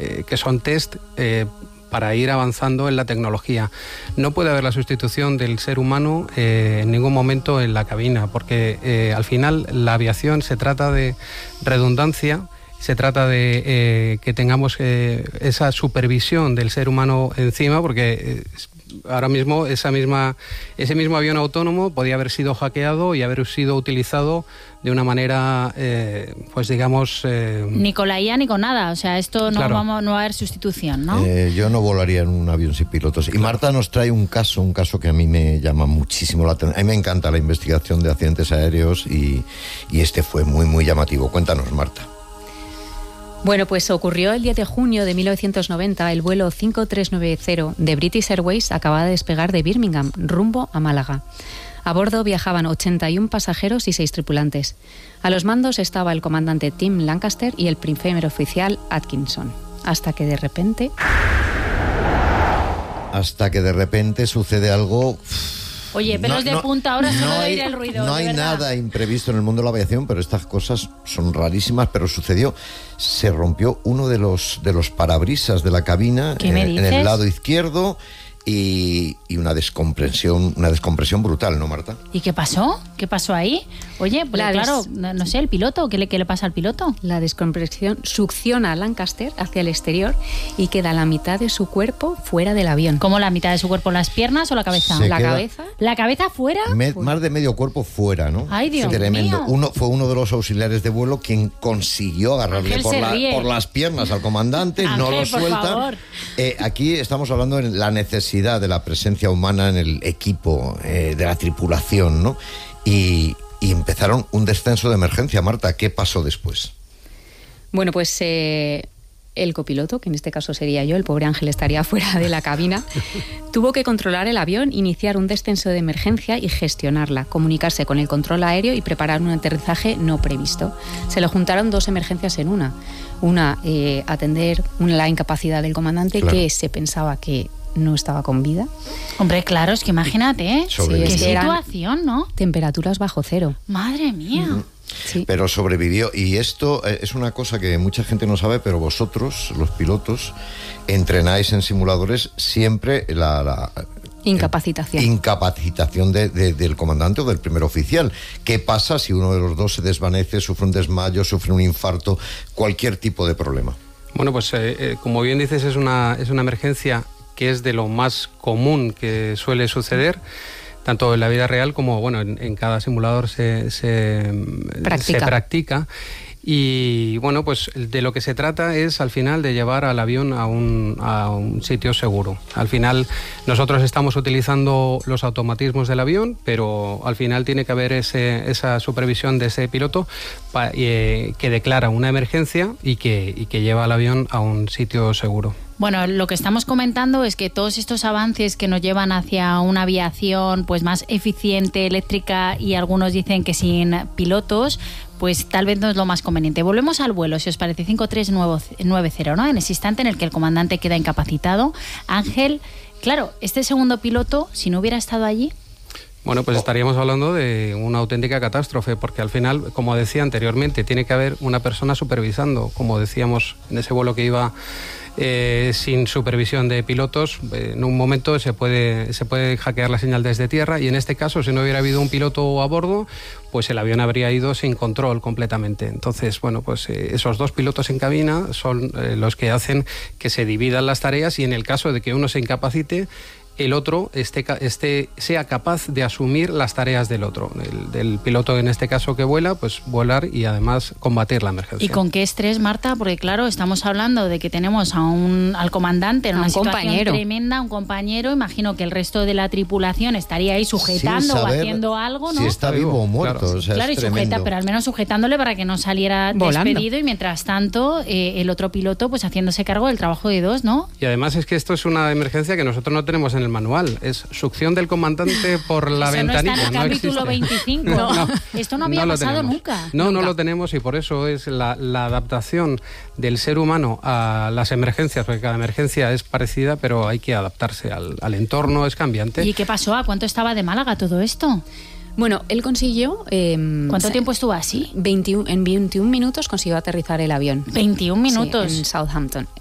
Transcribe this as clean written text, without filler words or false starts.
que son test para ir avanzando en la tecnología. No puede haber la sustitución del ser humano en ningún momento en la cabina, porque al final la aviación se trata de redundancia, se trata de que tengamos esa supervisión del ser humano encima, porque ahora mismo ese mismo avión autónomo podía haber sido hackeado y haber sido utilizado de una manera, pues digamos... Ni con la IA ni con nada, o sea, esto no, claro. No va a haber sustitución, ¿no? Yo no volaría en un avión sin pilotos. Y Marta nos trae un caso que a mí me llama muchísimo la atención. A mí me encanta la investigación de accidentes aéreos y este fue muy, muy llamativo. Cuéntanos, Marta. Bueno, pues ocurrió el 10 de junio de 1990. El vuelo 5390 de British Airways acababa de despegar de Birmingham, rumbo a Málaga. A bordo viajaban 81 pasajeros y 6 tripulantes. A los mandos estaba el comandante Tim Lancaster y el primer oficial Atkinson. Hasta que de repente sucede algo... Oye, pelos de punta ahora solo de oír el ruido. No hay nada imprevisto en el mundo de la aviación, pero estas cosas son rarísimas, pero sucedió. Se rompió uno de los parabrisas de la cabina en el lado izquierdo y una descompresión brutal, ¿no, Marta? ¿Y qué pasó? ¿Qué pasó ahí? Oye, pues claro, no sé, el piloto, ¿qué le pasa al piloto? La descompresión succiona a Lancaster hacia el exterior y queda la mitad de su cuerpo fuera del avión. ¿Cómo la mitad de su cuerpo? ¿Las piernas o la cabeza? Cabeza. ¿La cabeza fuera? Más de medio cuerpo fuera, ¿no? Ay, Dios tremendo. mío. Fue uno de los auxiliares de vuelo quien consiguió agarrarle por las piernas al comandante. Ángel, no lo suelta. Aquí estamos hablando de la necesidad de la presencia humana en el equipo, de la tripulación, ¿no? Y empezaron un descenso de emergencia. Marta, ¿qué pasó después? Bueno, pues el copiloto, que en este caso sería yo, el pobre Ángel estaría fuera de la cabina, tuvo que controlar el avión, iniciar un descenso de emergencia y gestionarla, comunicarse con el control aéreo y preparar un aterrizaje no previsto. Se le juntaron dos emergencias en una. Una, atender la incapacidad del comandante, claro, que se pensaba que no estaba con vida. Hombre, claro, es que imagínate, ¿eh? Qué situación, ¿no? Temperaturas bajo cero. Madre mía. Sí. Pero sobrevivió. Y esto es una cosa que mucha gente no sabe, pero vosotros, los pilotos, entrenáis en simuladores siempre la incapacitación del comandante o del primer oficial. ¿Qué pasa si uno de los dos se desvanece, sufre un desmayo, sufre un infarto, cualquier tipo de problema? Bueno, pues como bien dices, es una emergencia que es de lo más común que suele suceder, tanto en la vida real como en cada simulador se practica. Y bueno, pues de lo que se trata es al final de llevar al avión a un sitio seguro. Al final nosotros estamos utilizando los automatismos del avión, pero al final tiene que haber esa supervisión de ese piloto que declara una emergencia y que lleva al avión a un sitio seguro. Bueno, lo que estamos comentando es que todos estos avances que nos llevan hacia una aviación pues más eficiente, eléctrica, y algunos dicen que sin pilotos, pues tal vez no es lo más conveniente. Volvemos al vuelo, si os parece, 5390, ¿no? En ese instante en el que el comandante queda incapacitado. Ángel, claro, este segundo piloto, si no hubiera estado allí... Bueno, pues estaríamos hablando de una auténtica catástrofe, porque al final, como decía anteriormente, tiene que haber una persona supervisando, como decíamos en ese vuelo que iba sin supervisión de pilotos. En un momento se puede hackear la señal desde tierra, y en este caso, si no hubiera habido un piloto a bordo, pues el avión habría ido sin control completamente. Entonces, bueno, pues esos dos pilotos en cabina son los que hacen que se dividan las tareas, y en el caso de que uno se incapacite, el otro sea capaz de asumir las tareas del otro, del piloto en este caso que vuela, pues volar y además combatir la emergencia. ¿Y con qué estrés, Marta? Porque claro, estamos hablando de que tenemos al comandante en una situación tremenda, un compañero. Imagino que el resto de la tripulación estaría ahí sujetando o haciendo algo, ¿no? Si está vivo o muerto. Claro, o sea, claro, y sujeta, pero al menos sujetándole para que no saliera despedido, y mientras tanto el otro piloto pues haciéndose cargo del trabajo de dos, ¿no? Y además es que esto es una emergencia que nosotros no tenemos en el manual, es succión del comandante por la ventanilla. No está en el capítulo 25. No. Esto no había pasado nunca. No lo tenemos, y por eso es la adaptación del ser humano a las emergencias, porque cada emergencia es parecida, pero hay que adaptarse al entorno, es cambiante. ¿Y qué pasó? ¿A cuánto estaba de Málaga todo esto? Bueno, él consiguió... ¿Cuánto tiempo estuvo así? En 21 minutos consiguió aterrizar el avión. 21 minutos. Sí, en Southampton.